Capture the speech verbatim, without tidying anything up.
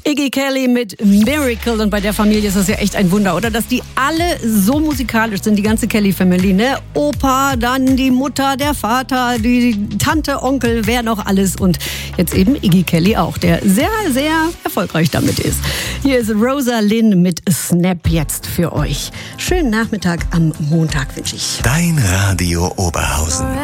Iggy Kelly mit Miracle. Und bei der Familie ist das ja echt ein Wunder, oder? Dass die alle so musikalisch sind, die ganze Kelly-Family, ne? Opa, dann die Mutter, der Vater, die Tante, Onkel, wer noch alles. Und jetzt eben Iggy Kelly auch, der sehr, sehr erfolgreich damit ist. Hier ist Rosa Lynn mit Snap jetzt für euch. Schönen Nachmittag am Montag wünsche ich. Dein Radio Oberhausen.